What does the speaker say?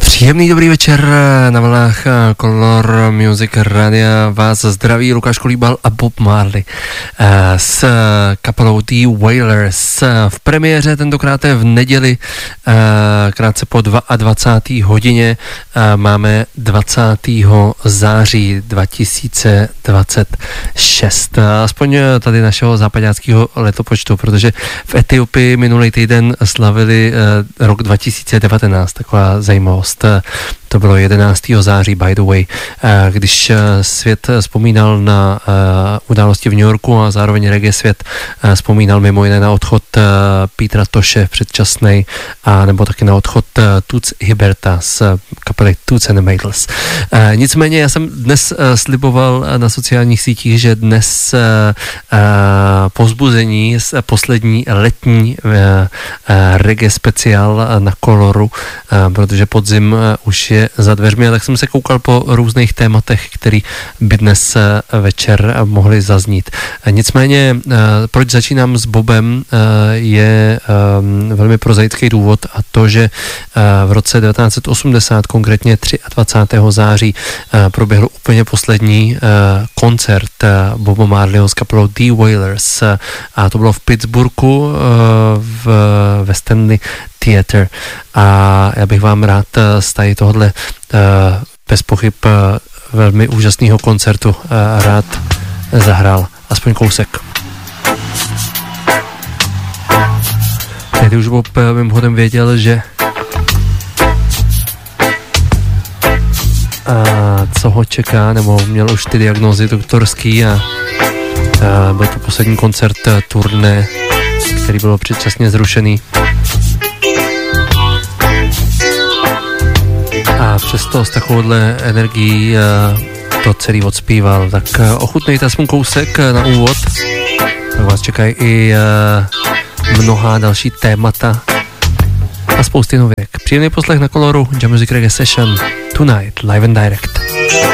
Příjemný dobrý večer na vlnách Color Music Radia. Vás zdraví Lukáš Kolíbal a Bob Marley s kapelou The Wailers. V premiéře tentokrát v neděli krátce po 22. hodině. Máme 20. září 2026. Aspoň tady našeho západáckého letopočtu, protože v Etiopii minulý týden slavili rok 2019. Taková zajímavost. To bylo 11. září, by the way, když svět vzpomínal na události v New Yorku a zároveň reggae svět vzpomínal mimo jiné na odchod Petra Tosche předčasnej, a nebo taky na odchod Toots Hibberta z kapely Toots and the Maytals. Nicméně já jsem dnes sliboval na sociálních sítích, že dnes povzbuzení z poslední letní reggae speciál na Coloru, protože podzim už je za dveřmi, tak jsem se koukal po různých tématech, který by dnes večer mohly zaznít. Nicméně, proč začínám s Bobem, je velmi prozaický důvod, a to, že v roce 1980, konkrétně 23. září, proběhl úplně poslední koncert Boba Marleyho s kapelou The Wailers, a to bylo v Pittsburghu ve Stanley Theatre, a já bych vám rád z tady tohle bez pochyb velmi úžasného koncertu rád zahrál aspoň kousek. Tehdy už Bob mimochodem věděl, že co ho čeká, nebo měl už ty diagnózy doktorský, a byl to poslední koncert turné, který byl předčasně zrušený. A přesto s takovouhle energií to celý odspíval. Tak ochutnejte aspoň kousek na úvod. Tak vás čekají i mnohá další témata a spousty nověk. Příjemný poslech na Coloru, Jam Music Reggae Session, tonight, live and direct.